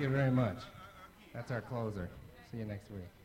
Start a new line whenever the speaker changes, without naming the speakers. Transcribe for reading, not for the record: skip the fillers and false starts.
you very much. That's our closer. See you next week.